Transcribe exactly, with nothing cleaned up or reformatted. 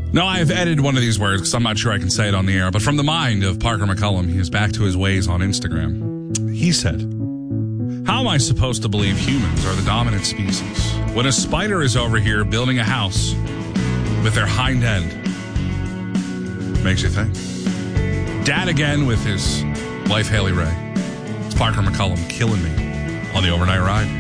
No, I have edited one of these words because I'm not sure I can say it on the air, but from the mind of Parker McCullum, he is back to his ways on Instagram. He said, "How am I supposed to believe humans are the dominant species when a spider is over here building a house with their hind end?" Makes you think. Dad again with his wife, Haley Ray. It's Parker McCullum killing me on the overnight ride.